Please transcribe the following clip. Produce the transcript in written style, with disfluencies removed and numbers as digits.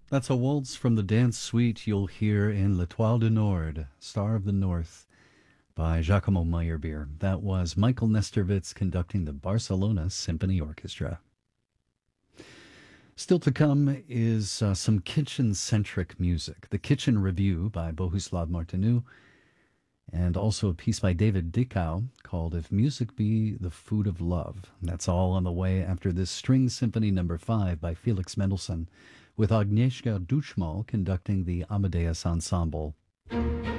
That's a waltz from the dance suite you'll hear in L'Étoile du Nord, Star of the North, by Giacomo Meyerbeer. That was Michael Nestervitz conducting the Barcelona Symphony Orchestra. Still to come is some kitchen-centric music. The Kitchen Review by Bohuslav Martinu, and also a piece by David Dickau called If Music Be the Food of Love. And that's all on the way after this String Symphony No. 5 by Felix Mendelssohn, with Agnieszka Duchmal conducting the Amadeus Ensemble.